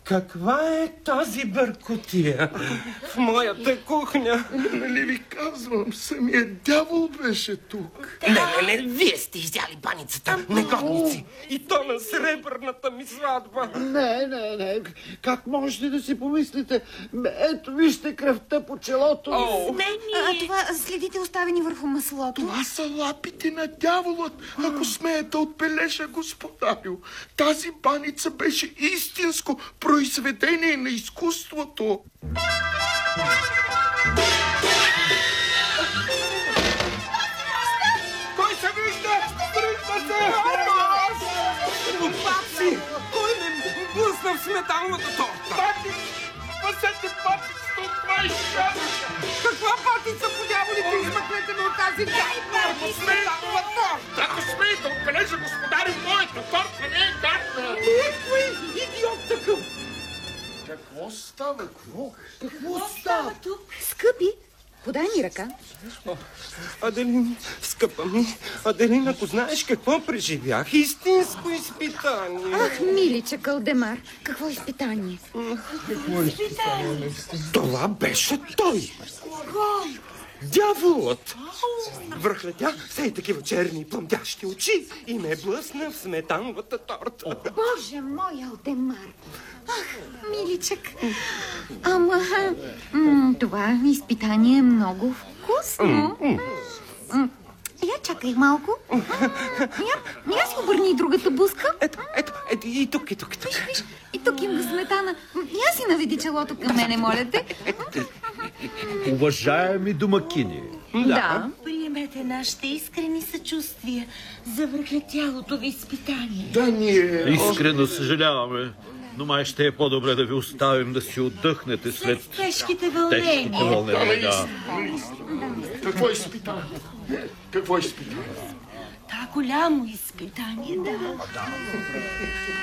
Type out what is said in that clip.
Каква е тази бъркотия в моята кухня? Нали ви казвам, самият дявол беше тук. Не, вие сте изяли баницата, негодници. И то на сребърната ми сватба. Не. Как можете да си помислите? Ето, вижте кръвта по челото. А това следите оставени върху маслото? Това са лапите на дяволът, ако смея да отбележа, господарю. Тази баница беше истинско произведение на изкуството. Кой се вижда? Връща се! Папси! Кой ме блъсна в сметановата торта? Пати! Спасете патицата от моя. Каква патица, по дяволите, измъкнете ме от тази сметанова торта? Ако смея да отбележа, господарю, моята торта не е гадна. Кой идиот такъв? Какво става? Какво става тук? Скъпи, подай ми ръка. Аделин, скъпа ми, Аделин, ако знаеш какво преживях, истинско изпитание. Ах, миличе Алдемар, какво изпитание? Това беше той. Дяволът. Връхлетя все такива черни пламтящи очи и ме блъсна в сметановата торта. Боже мой, Алдемар! Ах, миличък! Ама, това изпитание е много вкусно. Я чакай малко. Я си обърни и другата буска. Ето, и тук. Виж, и тук има сметана. Я си наведи челото към мене, моля те. Уважаеми домакини, Да. Приемете нашите искрени съчувствия за връхлетялото ви изпитание. Да ние... искрено съжаляваме, но май ще е по-добре да ви оставим да си отдъхнете след тежките вълнения. Да. Какво изпитание? Това голямо изпитание, да.